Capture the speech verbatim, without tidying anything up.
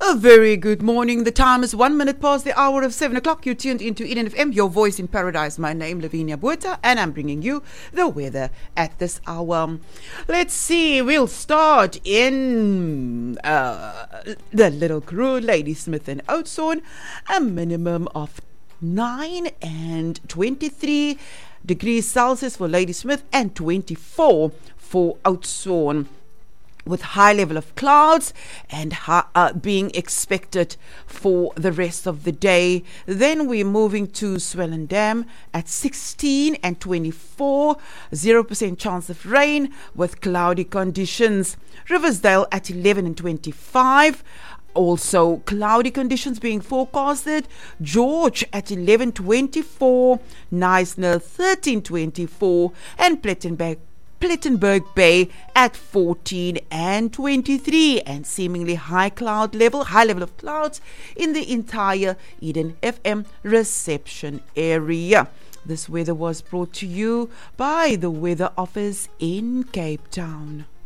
A very good morning. The time is one minute past the hour of seven o'clock. You tuned into Eden F M, your voice in paradise. My name, Lavinia Botha, and I'm bringing you the weather at this hour. Let's see. We'll start in uh, the Little Crew, Ladysmith and Oudtshoorn. A minimum of nine and twenty-three degrees Celsius for Ladysmith and twenty-four for Oudtshoorn, with high level of clouds and high, uh, being expected for the rest of the day. Then we're moving to Swellendam at sixteen and twenty-four, zero percent chance of rain with cloudy conditions. Riversdale at eleven and twenty-five, also cloudy conditions being forecasted. George at eleven twenty-four, Knysna thirteen twenty-four, and Plettenberg Plettenberg Bay at fourteen and twenty-three, and seemingly high cloud level, high level of clouds in the entire Eden F M reception area. This weather was brought to you by the Weather Office in Cape Town.